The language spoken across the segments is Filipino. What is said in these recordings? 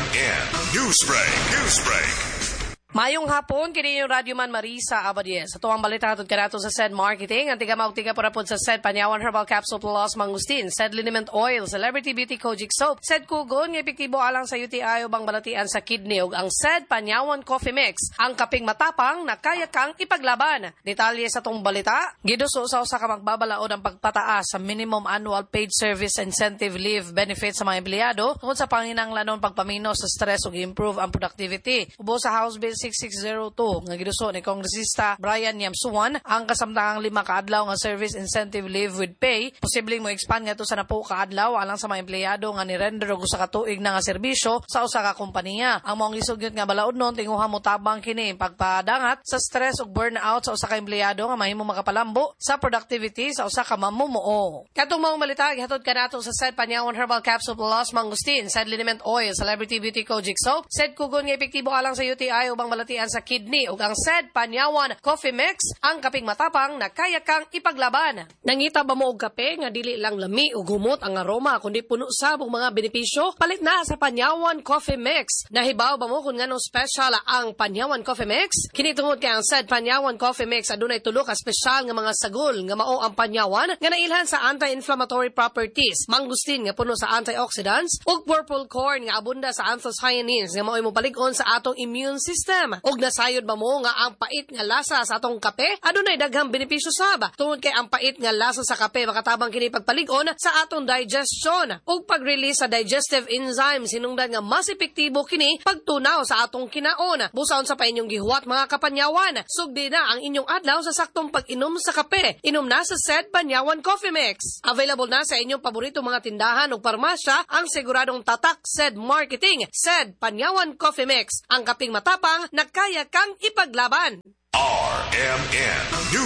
RMN Newsbreak. Mayong hapon, kini yung Radyo Man Marisa Abadies. Ito ang balita hatod kanato sa SED Marketing. Ang tiga porapod sa SED Panyawan Herbal Capsule Plus Mangustin, SED Liniment Oil, Celebrity Beauty Kojic Soap, SED Kugon, ng epektibo alang sa UTI o bang balatian sa kidney, ug ang SED Panyawan Coffee Mix, ang kaping matapang na kaya kang ipaglaban. Detalye sa tong balita, giduso sa usa ka magbabalaod ang pagpataas sa minimum annual paid service incentive leave benefits sa mga empleyado tungod sa panginahanglanon pagpamino sa stress ug improve ang productivity. Ubo sa House Bill 6602 nga giduso ni Kongresista Brian Yamsuan ang kasamtangang 5 kaadlaw nga service incentive leave with pay posibleng mo expand nga to sa 10 kaadlaw alang sa mga empleyado nga ni-render og usa ka tuig na nga serbisyo sa usa ka kompanya. Ang maong gisugyot nga balaod nun tinguha mo tabang kini pagpadangat sa stress ug burnout sa usa ka empleyado nga mahimo makapalambo sa productivity sa usa ka mamumuo. Katong maong balita gihatod kanato sa SED Panyawan Herbal Capsule Plus Mangustin, SED Liniment Oil, Celebrity Beauty Kojic Soap, SED Kugon nga epektibo alang sa UTI ubang balatian sa kidney ug ang SED Panyawan Coffee Mix, ang kaping matapang na kaya kang ipaglaban. Nangita ba mo og kape nga dili lang lami ug humot ang aroma kundi puno sa mga benepisyo? Palit na sa Panyawan Coffee Mix. Nahibaw ba mo kung nganong special ang Panyawan Coffee Mix? Kini tungod kay ang SED Panyawan Coffee Mix adunay tulo ka special nga mga sagol nga mao ang panyawan nga nailhan sa anti-inflammatory properties, mangustin nga puno sa antioxidants ug purple corn nga abunda sa anthocyanins nga mao mo palig-on sa atong immune system. Ug nasayod ba mo nga ang pait nga lasa sa atong kape adunay daghang benepisyo sab tungod kay ang pait nga lasa sa kape makatabang kini pagpalig-on sa atong digestion ug pag-release sa digestive enzymes hinungdan nga mas epektibo kini pagtunaw sa atong kinaon. Busaon sa pa inyong gihuwat mga kapanyawan, sugdi na ang inyong adlaw sa saktong pag-inom sa kape. Inom na sa SED Panyawan Coffee Mix. Available na sa inyong paborito mga tindahan ug parmasya ang siguradong tatak SED Marketing, SED Panyawan Coffee Mix, ang kaping matapang na kaya kang ipaglaban. RMN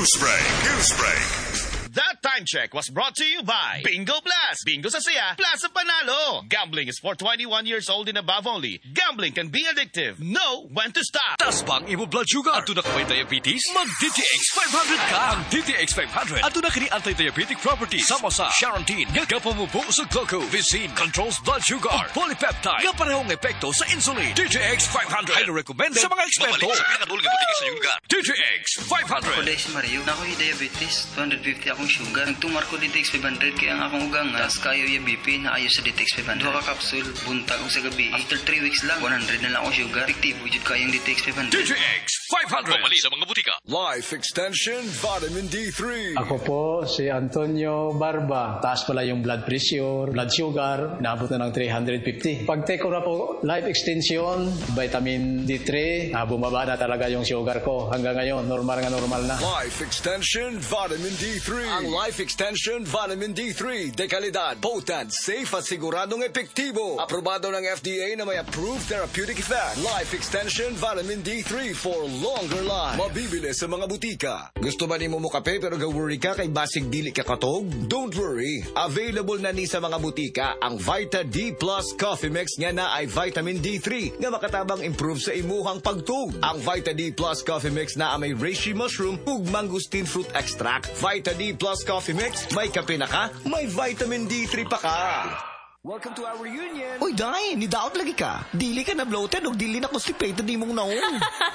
Newsbreak. That time check was brought to you by Bingo Plus. Bingo sa saya, plus sa panalo. Gambling is for 21 years old and above only. Gambling can be addictive. Know when to stop. Taas bang imo blood sugar? Ato na ka may diabetes? Mag-DTX 500 ka. Ang DTX 500. Ato na kini anti-diabetic properties. Sama sa Charantine. Nga kapamubo sa glucose. Visin controls blood sugar. O polypeptide. Nga parehong epekto sa insulin. DTX 500. Highly recommended sa mga eksperto. Sa pinatuloy nga butika sa iyong lugar. DTX 500. Ako si Mario. Nako'y diabetes. 250 akong sugar. Nagtumar ko DTX 500 kaya ang akong ugang nga. Tas kayo yung BP na ayos sa DTX 500. 2 ka kapsul, buntag o sa gabi. After 3 weeks lang, 100 na lang akong sugar. Efektibo jud kayong DTX 500. DTX 500. Pamali sa mga butika. Life Extension Vitamin D3. Ako po si Antonio Barba. Taas pala yung blood pressure, blood sugar, naabot na ng 350. Pag take ko na po Life Extension, Vitamin D3, bumaba na talaga yung sugar ko. Hanggang ngayon, normal na. Life Extension Vitamin D3. Ang Life Extension Vitamin D3 de kalidad, potent, safe at siguradong epektibo. Aprobado ng FDA na may approved therapeutic effect. Life Extension Vitamin D3 for longer life. Mabibili sa mga butika. Gusto ba ni mo kape pero ga-worry ka kay basig dili ka katog? Don't worry. Available na ni sa mga butika ang Vita D Plus Coffee Mix nga na ay vitamin D3 nga makatabang improve sa imuhang pagtug. Ang Vita D Plus Coffee Mix na may reishi mushroom ug mangosteen fruit extract. Vita D Plus Coffee Mix, may kape na ka, may vitamin D3 pa ka. Welcome to our reunion. Uy, Day, nidaot lagi ka. Dili ka na bloated o dili na constipated di mong naong.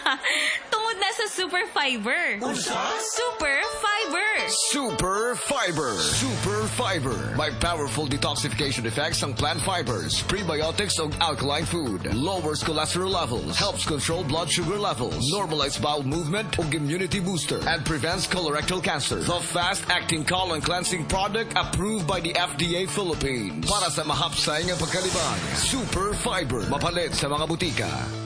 Tungod na sa Super Fiber. Unsa? Super Fiber. Super Fiber. Super Fiber. May powerful detoxification effects ang plant fibers, prebiotics ug alkaline food. Lowers cholesterol levels, helps control blood sugar levels, normalize bowel movement ug immunity booster, and prevents colorectal cancer. The fast-acting colon cleansing product approved by the FDA Philippines. Para sa mahapsay nga pagkalibang, Super Fiber. Mapalit sa mga butika.